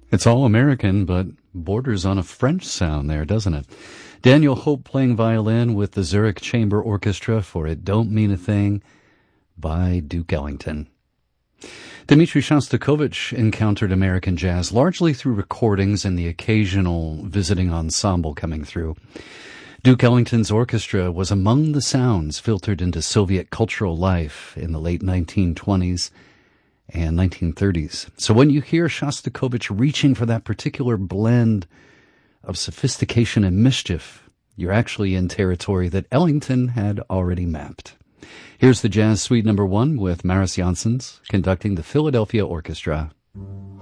It's all American, but borders on a French sound there, doesn't it? Daniel Hope playing violin with the Zurich Chamber Orchestra for It Don't Mean a Thing by Duke Ellington. Dmitri Shostakovich encountered American jazz largely through recordings and the occasional visiting ensemble coming through. Duke Ellington's orchestra was among the sounds filtered into Soviet cultural life in the late 1920s and 1930s. So when you hear Shostakovich reaching for that particular blend of sophistication and mischief, you're actually in territory that Ellington had already mapped. Here's the Jazz Suite No. 1 with Maris Janssens conducting the Philadelphia Orchestra.